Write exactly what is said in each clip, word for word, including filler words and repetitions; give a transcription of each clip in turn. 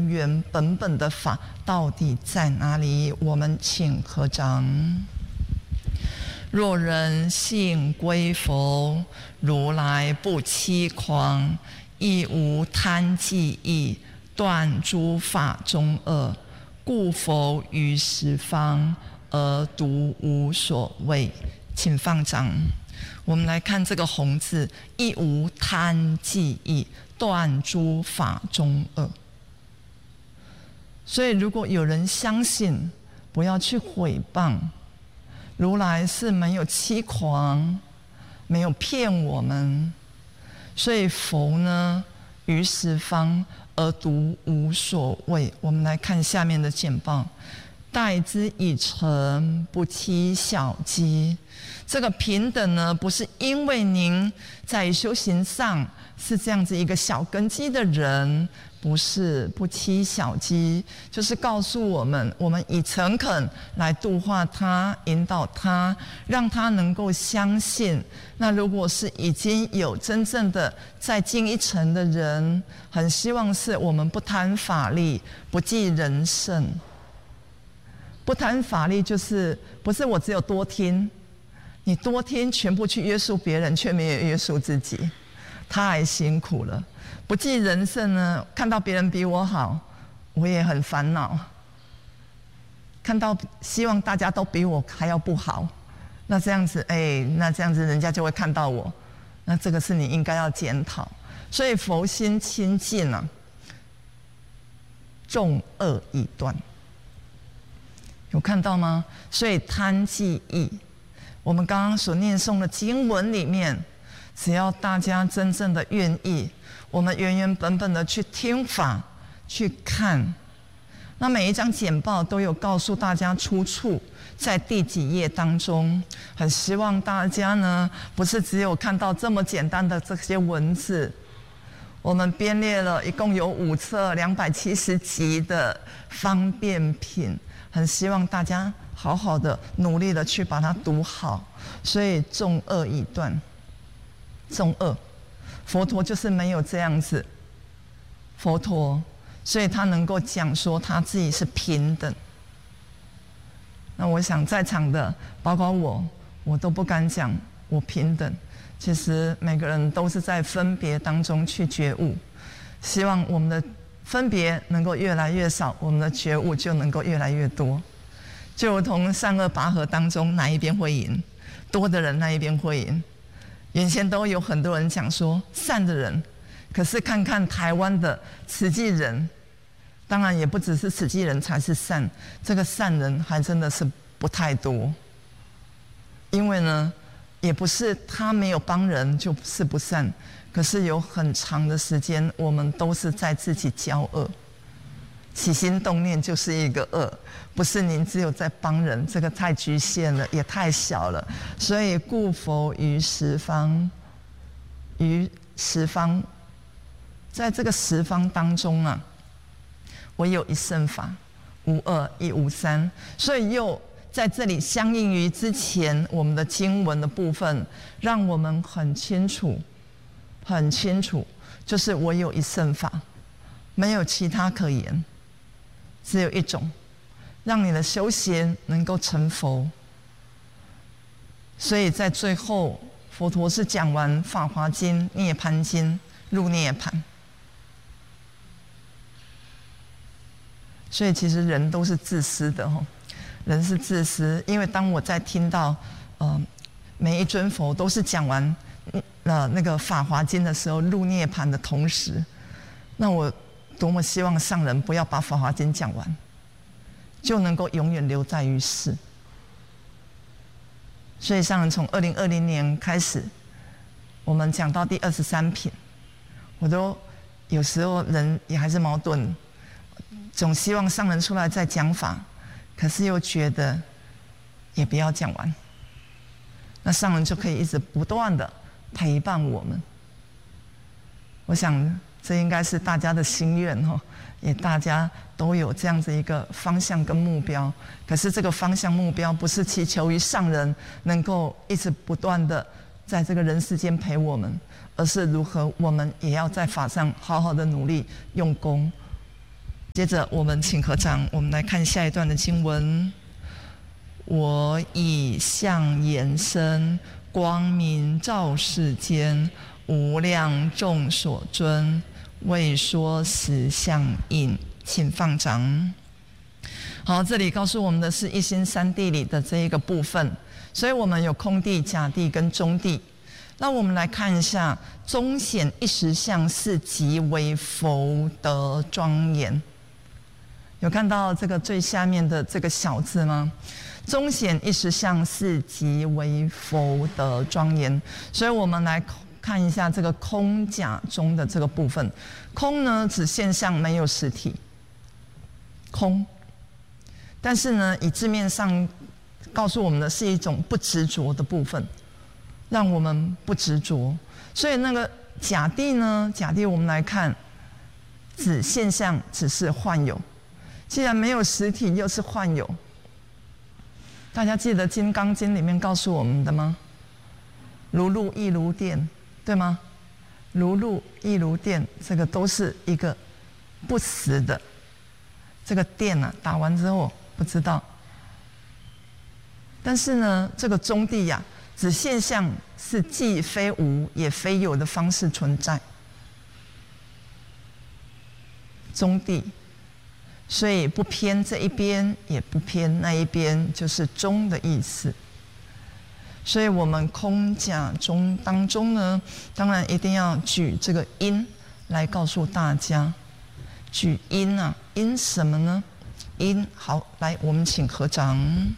原本本的法到底在哪里？我们请合掌。若人性归佛，如来不欺诳，亦无贪忌意，断诸法中恶，故佛于十方而独无所谓。请放掌。我们来看这个红字，亦无贪忌意，断诸法中恶。所以如果有人相信，不要去毁谤，如来是没有欺诳，没有骗我们。所以佛呢，于十方而独无所谓。我们来看下面的简报，待之以诚，不欺小机。这个平等呢，不是因为您在修行上是这样子一个小根基的人，不是不欺小机，就是告诉我们，我们以诚恳来度化他，引导他，让他能够相信。那如果是已经有真正的再进一层的人，很希望是我们不贪法力，不计人胜。不贪法力就是不是我只有多听，你多听全部去约束别人，却没有约束自己，太辛苦了。不计人胜呢，看到别人比我好，我也很烦恼。看到希望大家都比我还要不好，那这样子，哎，那这样子人家就会看到我，那这个是你应该要检讨。所以佛心清净啊，众恶已断。有看到吗？所以贪忌意，我们刚刚所念诵的经文里面，只要大家真正的愿意，我们原原本本的去听法，去看，那每一张简报都有告诉大家出处在第几页当中。很希望大家呢，不是只有看到这么简单的这些文字，我们编列了一共有五册两百七十集的方便品。很希望大家好好的努力的去把它读好。所以众恶已断，众恶，佛陀就是没有这样子，佛陀，所以他能够讲说他自己是平等。那我想在场的包括我，我都不敢讲我平等。其实每个人都是在分别当中去觉悟，希望我们的分别能够越来越少，我们的觉悟就能够越来越多。就如同善恶拔河当中，哪一边会赢？多的人那一边会赢。原先都有很多人讲说善的人，可是看看台湾的慈济人，当然也不只是慈济人才是善，这个善人还真的是不太多。因为呢，也不是他没有帮人就是不善，可是有很长的时间，我们都是在自己交恶，起心动念就是一个恶，不是您只有在帮人，这个太局限了，也太小了。所以故佛于十方，于十方，在这个十方当中啊，唯有一乘法，无二亦无三。所以又在这里相应于之前我们的经文的部分，让我们很清楚。很清楚，就是我有一乘法，没有其他可言，只有一种，让你的修行能够成佛。所以在最后，佛陀是讲完《法华经》《涅槃经》入涅槃。所以其实人都是自私的哦，人是自私，因为当我在听到，呃，每一尊佛都是讲完。呃，那个《法华经》的时候入涅槃的同时，那我多么希望上人不要把《法华经》讲完，就能够永远留在于世。所以上人从二零二零年开始，我们讲到第二十三品，我都有时候人也还是矛盾，总希望上人出来再讲法，可是又觉得也不要讲完，那上人就可以一直不断的陪伴我们。我想这应该是大家的心愿哈，也大家都有这样子一个方向跟目标。可是这个方向目标不是祈求于上人能够一直不断的在这个人世间陪我们，而是如何我们也要在法上好好的努力用功， 接着我们请合掌，我们来看下一段的经文。我以相延伸，光明照世间，无量众所尊，为说实相应。请放掌。好，这里告诉我们的是一心三谛里的这一个部分，所以我们有空谛、假谛跟中谛。那我们来看一下，中显一实相是极为佛德庄严。有看到这个最下面的这个小字吗？中显一实相是极为佛德庄严。所以我们来看一下这个空假中的这个部分。空呢，指现象没有实体，空。但是呢，以字面上告诉我们的是一种不执着的部分，让我们不执着。所以那个假谛呢，假谛我们来看，指现象只是幻有。既然没有实体，又是幻有。大家记得《金刚经》里面告诉我们的吗？如露亦如电，对吗？如露亦如电，这个都是一个不实的。这个电啊，打完之后不知道。但是呢，这个中谛呀、啊，指现象是既非无也非有的方式存在。中谛。所以不偏这一边，也不偏那一边，就是中的意思。所以我们空假中当中呢，当然一定要举这个因来告诉大家。举因啊，因什么呢？因好，来，我们请合掌。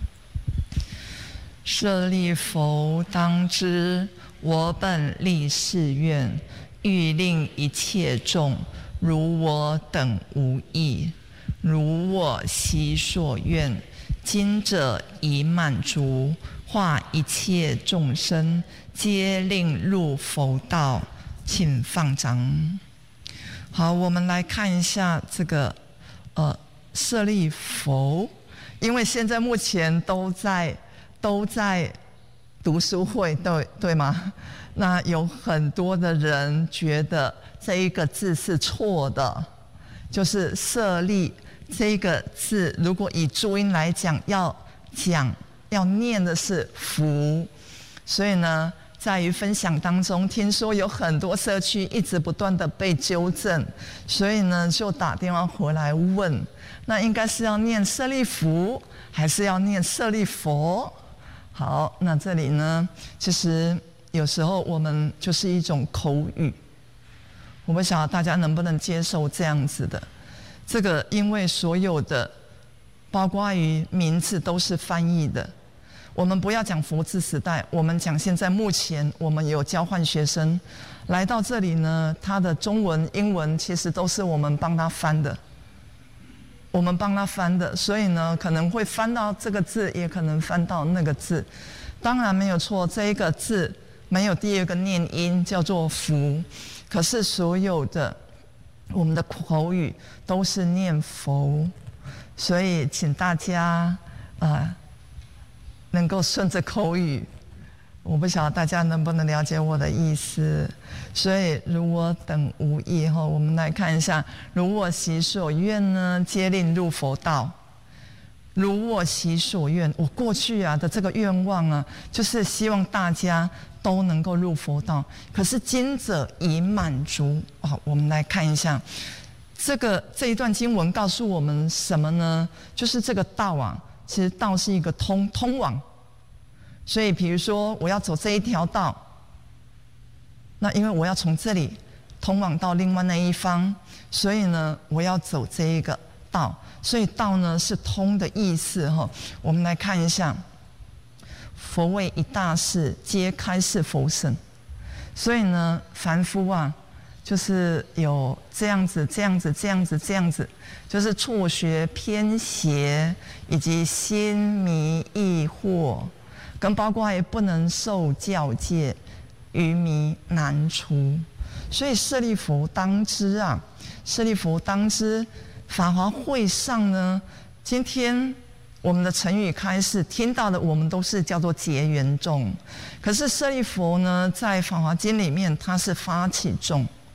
舍利弗，当知我本立誓愿，欲令一切众如我等无异。如我昔所愿，今者已满足，化一切众生，皆令入佛道。请放掌。好，我们来看一下这个呃舍利弗，因为现在目前都在都在读书会，对对吗？那有很多的人觉得这一个字是错的，就是舍利。这个字如果以注音来讲，要讲要念的是福，所以呢，在于分享当中，听说有很多社区一直不断的被纠正，所以呢，就打电话回来问，那应该是要念舍利弗，还是要念舍利佛？好，那这里呢，其实有时候我们就是一种口语，我不晓得大家能不能接受这样子的。这个因为所有的包括于名字都是翻译的，我们不要讲佛字时代，我们讲现在目前我们有交换学生来到这里呢，他的中文英文其实都是我们帮他翻的，我们帮他翻的，所以呢可能会翻到这个字，也可能翻到那个字。当然没有错，这一个字没有第二个念音叫做福，可是所有的我们的口语都是念佛，所以请大家啊、呃、能够顺着口语。我不晓得大家能不能了解我的意思。所以如我等无异哈，我们来看一下，如我昔所愿呢，皆令入佛道。如我昔所愿，我过去啊的这个愿望啊，就是希望大家都能够入佛道。可是今者已满足。好，我们来看一下这个这一段经文告诉我们什么呢？就是这个道啊，其实道是一个通通往。所以比如说我要走这一条道，那因为我要从这里通往到另外那一方，所以呢我要走这一个道。所以道呢是通的意思哈。我们来看一下，佛为一大事，皆开示佛乘。所以呢，凡夫啊，就是有这样子、这样子、这样子、这样子，就是错学、偏邪，以及心迷疑惑，跟包括也不能受教戒，愚迷难除。所以舍利弗当知啊，舍利弗当知。法华会上呢，今天我们的成语开示听到的，我们都是叫做结缘众。可是舍利弗呢，在法华经里面，他是发起众。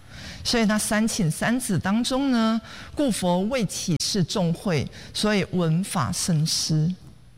所以他三请三子当中呢，故佛为启示众会，所以闻法生思。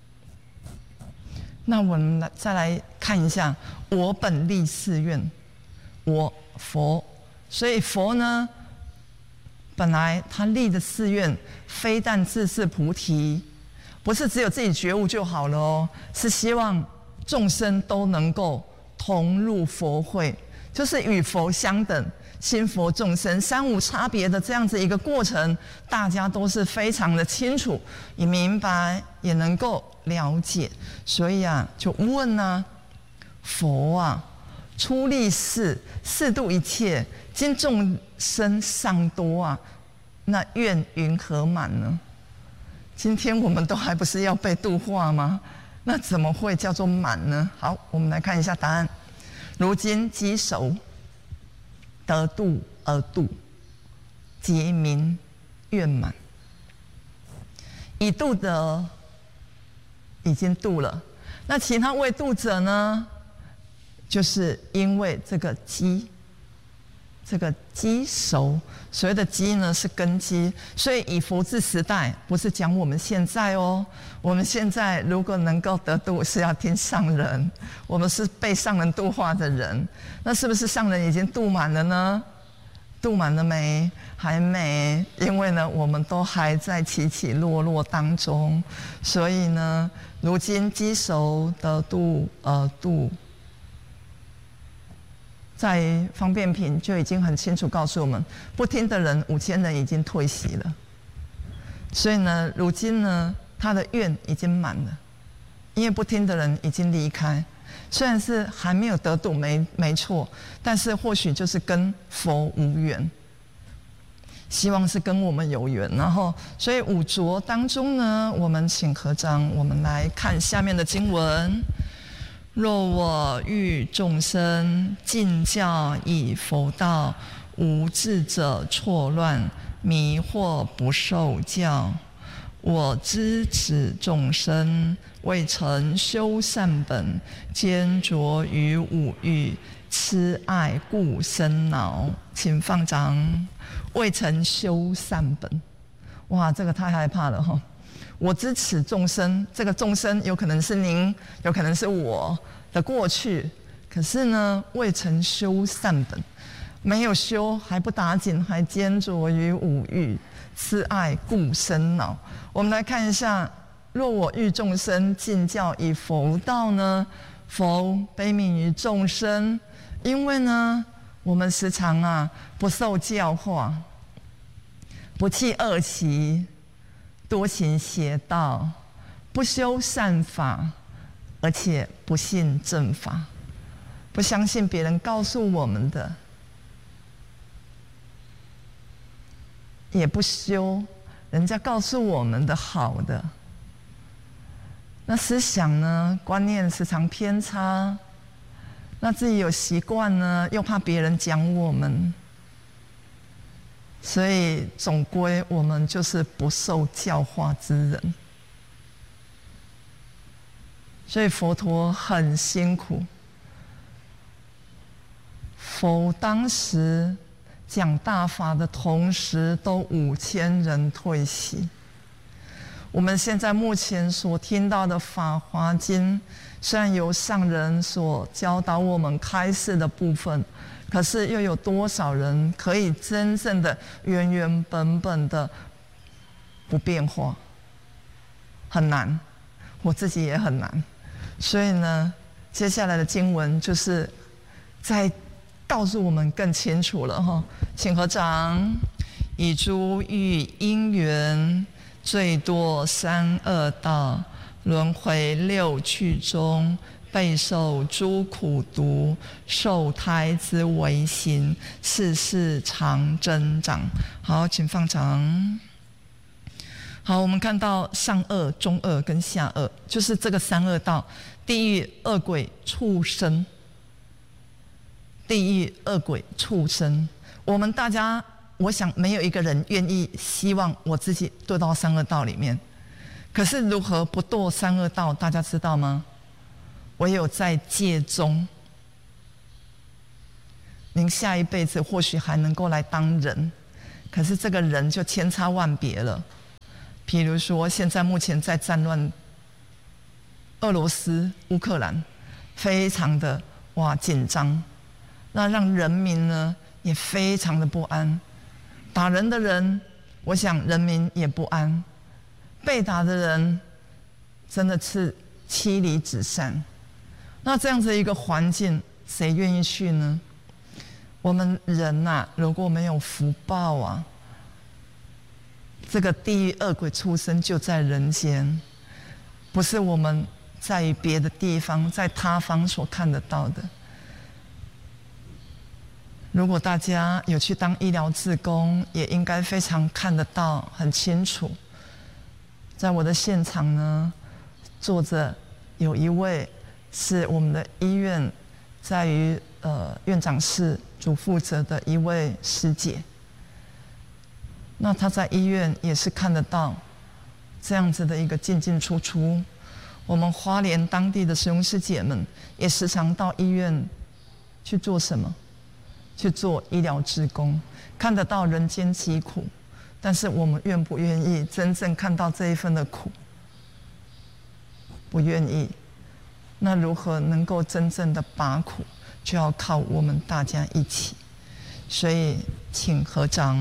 那我们来再来看一下，我本立誓愿，我佛，所以佛呢，本来他立的誓愿，非但自是菩提，不是只有自己觉悟就好了哦，是希望众生都能够同入佛会，就是与佛相等，心佛众生三无差别的这样子一个过程，大家都是非常的清楚，也明白，也能够了解。所以啊，就问啊，佛啊，出立誓，誓度一切，今众生尚多啊，那愿云何满呢？今天我们都还不是要被度化吗？那怎么会叫做满呢？好，我们来看一下答案。如今积熟，得度而度，结名愿满。已度的已经度了，那其他未度者呢？就是因为这个积，这个积熟，所谓的积呢是根基，所以以佛治时代不是讲我们现在哦，我们现在如果能够得度是要听上人，我们是被上人度化的人，那是不是上人已经度满了呢？度满了没？还没，因为呢我们都还在起起落落当中，所以呢如今积熟得度而度。在方便品就已经很清楚告诉我们，不听的人五千人已经退席了，所以呢，如今呢，他的愿已经满了，因为不听的人已经离开，虽然是还没有得度，没没错，但是或许就是跟佛无缘，希望是跟我们有缘。然后，所以五浊当中呢，我们请合掌，我们来看下面的经文。若我欲众生尽教以佛道，无智者错乱，迷惑不受教。我知此众生未曾修善本，坚着于五欲，痴爱故生恼。请放掌。未曾修善本，哇，这个太害怕了哈！我知此众生，这个众生有可能是您，有可能是我的过去，可是呢，未曾修善本，没有修还不打紧，还坚着于五欲，痴爱故生恼。我们来看一下，若我欲众生尽教以佛道呢？佛悲悯于众生，因为呢，我们时常啊不受教化，不弃恶习，多行邪道，不修善法，而且不信正法，不相信别人告诉我们的，也不修人家告诉我们的好的。那思想呢，观念时常偏差，那自己有习惯呢，又怕别人讲我们，所以总归我们就是不受教化之人。所以佛陀很辛苦，佛当时讲大法的同时，都五千人退席。我们现在目前所听到的《法华经》，虽然由上人所教导我们开示的部分，可是又有多少人可以真正的原原本本的不变化？很难，我自己也很难。所以呢，接下来的经文就是在告诉我们更清楚了哈。请合掌。以诸欲因缘，最多三恶道，轮回六趣中，备受诸苦毒，受胎之为形，世世常增长。好，请放掌。好，我们看到上恶、中恶跟下恶，就是这个三恶道：地狱、恶鬼、畜生。地狱、恶鬼、畜生，我们大家，我想没有一个人愿意希望我自己堕到三恶道里面。可是如何不堕三恶道，大家知道吗？唯有在戒中， 您下一辈子或许还能够来当人，可是这个人就千差万别了。比如说，现在目前在战乱，俄罗斯、乌克兰，非常的哇紧张，那让人民呢也非常的不安。打人的人，我想人民也不安；被打的人，真的是妻离子散。那这样子一个环境，谁愿意去呢？我们人呐、啊，如果没有福报啊，这个地狱恶鬼出生就在人间，不是我们在于别的地方，在他方所看得到的。如果大家有去当医疗志工，也应该非常看得到，很清楚。在我的现场呢，坐着有一位是我们的医院在于呃院长室主负责的一位师姐。那她在医院也是看得到这样子的一个进进出出。我们花莲当地的师兄师姐们也时常到医院去做什么？去做医疗志工，看得到人间疾苦，但是我们愿不愿意真正看到这一份的苦？不愿意。那如何能够真正的拔苦，就要靠我们大家一起。所以，请合掌。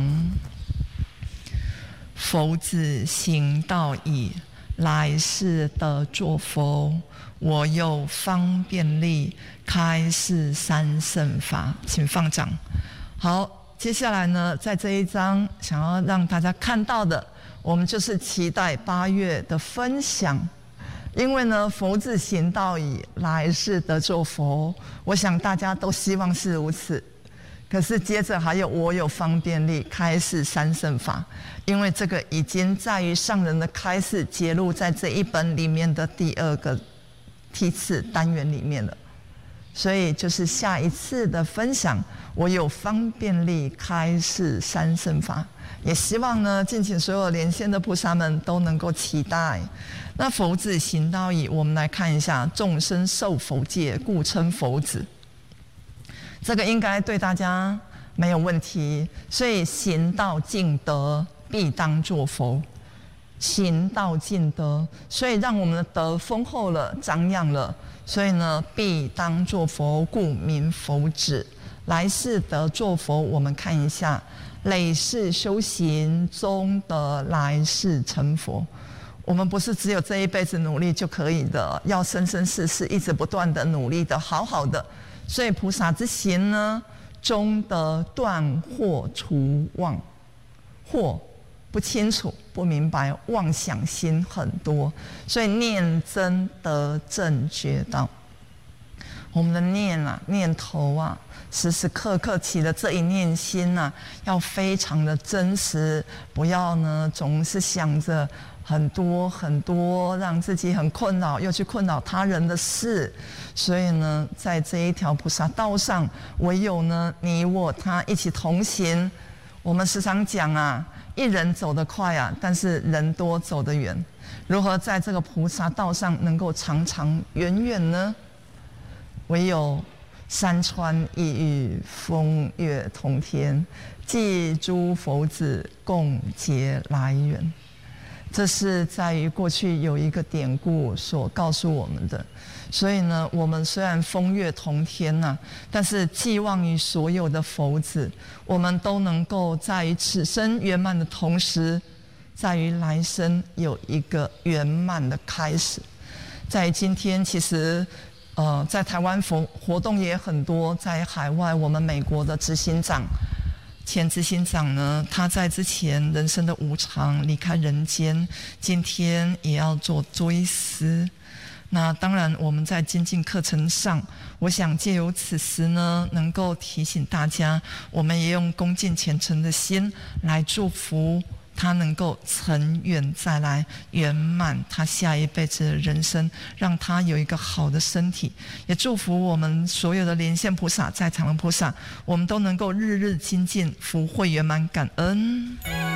佛子行道矣，来世得作佛。我有方便力，开示三圣法。请放掌。好，接下来呢，在这一章想要让大家看到的，我们就是期待八月的分享。因为呢，佛子行道矣，来世得作佛。我想大家都希望是如此。可是接着还有我有方便力，开示三圣法。因为这个已经在于上人的开示揭露在这一本里面的第二个梯次单元里面了。所以就是下一次的分享，我有方便力开示三圣法。也希望呢，敬请所有连线的菩萨们都能够期待。那佛子行道矣，我们来看一下，众生受佛戒，故称佛子。这个应该对大家没有问题。所以行道尽德，必当作佛。行道尽德，所以让我们的德丰厚了，张扬了。所以呢，必当作佛，故名佛子。来世得作佛，我们看一下，累世修行，终得来世成佛。我们不是只有这一辈子努力就可以的，要生生世世一直不断的努力的，好好的。所以菩萨之行呢，终得断惑除妄。惑不清楚不明白，妄想心很多，所以念真得正觉道。我们的念啊，念头啊，时时刻刻起的这一念心啊，要非常的真实，不要呢总是想着很多很多，让自己很困扰，又去困扰他人的事。所以呢，在这一条菩萨道上，唯有呢你我他一起同行。我们时常讲啊，一人走得快啊，但是人多走得远。如何在这个菩萨道上能够长长远远呢？唯有山川异域，风月同天，济诸佛子，共结来缘。这是在于过去有一个典故所告诉我们的。所以呢，我们虽然风月同天呐、啊，但是寄望于所有的佛子，我们都能够在于此生圆满的同时，在于来生有一个圆满的开始。在今天，其实呃，在台湾活活动也很多，在海外，我们美国的执行长。前执行长呢，他在之前人生的无常离开人间，今天也要做追思。那当然，我们在精进课程上，我想借由此时呢，能够提醒大家，我们也用恭敬虔诚的心来祝福他能够成远再来，圆满他下一辈子的人生，让他有一个好的身体。也祝福我们所有的连线菩萨，在场的菩萨，我们都能够日日精进，福慧圆满，感恩。